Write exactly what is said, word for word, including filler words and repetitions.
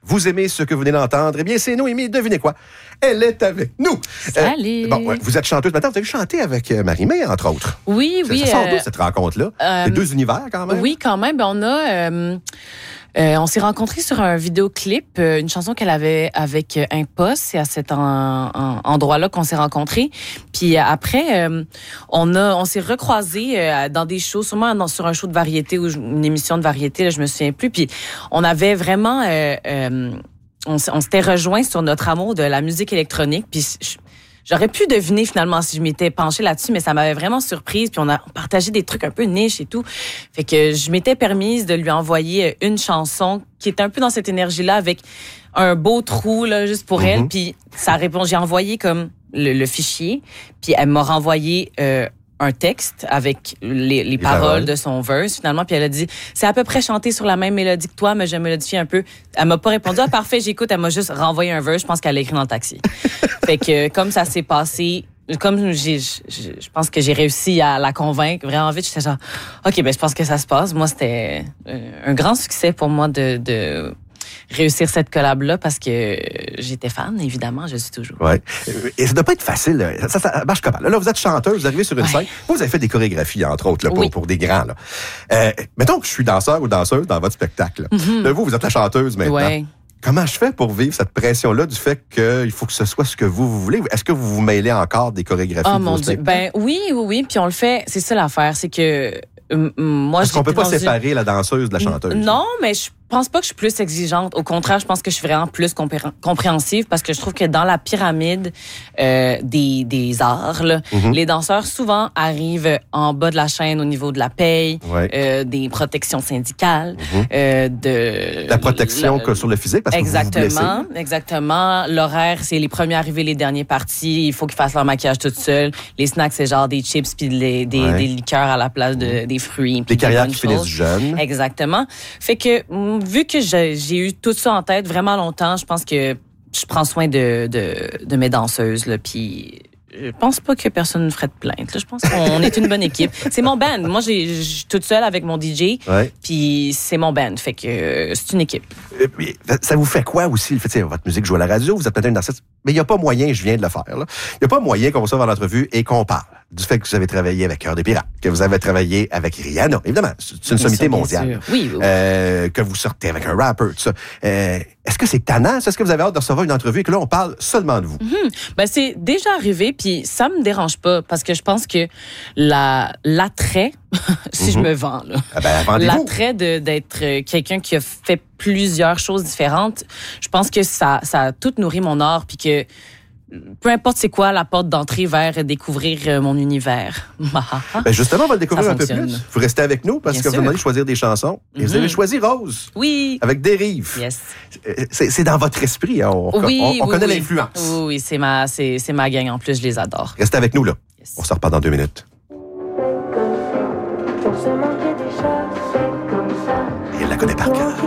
Vous aimez ce que vous venez d'entendre? Eh bien, c'est Noémie. Devinez quoi? Elle est avec nous. Salut. Euh, bon, ouais, vous êtes chanteuse. Maintenant, vous avez chanté avec euh, Marie-Mé, entre autres. Oui, oui. Ça, ça sort euh, d'où, cette rencontre-là? euh, C'est deux univers, quand même. Oui, quand même. Ben, on a... Euh, euh, on s'est rencontrés sur un vidéoclip, euh, une chanson qu'elle avait avec euh, Impost. C'est à cet en, en, endroit-là qu'on s'est rencontrés. Puis euh, après, euh, on a, on s'est recroisés euh, dans des shows, sûrement dans, sur un show de variété ou une émission de variété, là, je me souviens plus. Puis on avait vraiment... Euh, euh, on, on s'était rejoints sur notre amour de la musique électronique. Puis je, J'aurais pu deviner finalement si je m'étais penchée là-dessus, mais ça m'avait vraiment surprise. Puis on a partagé des trucs un peu niche et tout. Fait que je m'étais permise de lui envoyer une chanson qui était un peu dans cette énergie-là avec un beau trou là juste pour mm-hmm. elle. Puis ça répond. J'ai envoyé comme le, le fichier. Puis elle m'a renvoyé euh, un texte avec les, les, les paroles, paroles de son verse, finalement. Puis elle a dit, c'est à peu près chanté sur la même mélodie que toi, mais je mélodifie un peu. Elle m'a pas répondu, ah, parfait, j'écoute. Elle m'a juste renvoyé un verse. Je pense qu'elle l'a écrit dans le taxi. Fait que, comme ça s'est passé, comme j'ai, je, je pense que j'ai réussi à la convaincre vraiment vite, j'étais genre, OK, ben, je pense que ça se passe. Moi, c'était un grand succès pour moi de, de, réussir cette collab-là parce que j'étais fan, évidemment, je suis toujours. Oui. Et ça doit pas être facile. Ça, ça marche comment? Là, là, vous êtes chanteuse, vous arrivez sur une ouais. scène. Vous, vous avez fait des chorégraphies, entre autres, là, pour, oui. pour des grands. Là. Euh, mettons que je suis danseur ou danseuse dans votre spectacle. Mm-hmm. Là, vous, vous êtes la chanteuse maintenant. Ouais. Comment je fais pour vivre cette pression-là du fait qu'il faut que ce soit ce que vous, vous voulez? Est-ce que vous vous mêlez encore des chorégraphies oh, de vos mon Dieu. Ben oui, oui, oui. Puis on le fait. C'est ça l'affaire, c'est que euh, moi, Est-ce qu'on peut pas une... séparer la danseuse de la chanteuse? Non, mais je pense pas que je suis plus exigeante. Au contraire, je pense que je suis vraiment plus compré- compréhensive parce que je trouve que dans la pyramide euh, des, des arts, là, mm-hmm. les danseurs souvent arrivent en bas de la chaîne au niveau de la paye, ouais. euh, des protections syndicales, mm-hmm. euh, de la protection le, sur le physique parce exactement, que vous vous blessez. Exactement. L'horaire, c'est les premiers arrivés, les derniers partis. Il faut qu'ils fassent leur maquillage tout seuls. Les snacks, c'est genre des chips puis des, des, ouais. des liqueurs à la place de, mm-hmm. des fruits. Des carrières qui finissent jeunes. Exactement. Fait que vu que j'ai, j'ai eu tout ça en tête vraiment longtemps, je pense que je prends soin de, de, de mes danseuses. Là, puis je pense pas que personne ne ferait de plainte. Là. Je pense qu'on est une bonne équipe. C'est mon band. Moi, j'ai, je suis toute seule avec mon D J. Ouais. Puis c'est mon band. Fait que euh, c'est une équipe. Euh, ça vous fait quoi aussi? Le fait, votre musique joue à la radio, vous êtes peut-être une artiste, mais il n'y a pas moyen, je viens de le faire. Il n'y a pas moyen qu'on vous soit dans l'entrevue et qu'on parle du fait que vous avez travaillé avec Cœur des Pirates, que vous avez travaillé avec Rihanna. Évidemment, c'est une sommité mondiale. Oui, oui, oui. Euh, que vous sortez avec un rapper, tout ça. Euh, est-ce que c'est tannant? Est-ce que vous avez hâte de recevoir une entrevue et que là, on parle seulement de vous? Mm-hmm. Ben, c'est déjà arrivé, puis ça me dérange pas, parce que je pense que la, l'attrait, si mm-hmm. je me vends, là, ah ben, l'attrait de, d'être quelqu'un qui a fait plusieurs choses différentes, je pense que ça, ça a tout nourri mon art, puis que peu importe c'est quoi la porte d'entrée vers découvrir mon univers. Ben justement, on va le découvrir un peu plus. Vous restez avec nous parce Bien que sûr. Vous demandez de choisir des chansons. Et mm-hmm. vous avez choisi Rose. Oui. Avec Dérive. Yes. C'est, c'est dans votre esprit. Hein? On, oui, on, on oui, connaît oui. l'influence. Oui, oui, c'est ma, c'est, c'est ma gang en plus. Je les adore. Restez avec nous, là. Yes. On se repart dans deux minutes. Et elle la connaît par cœur.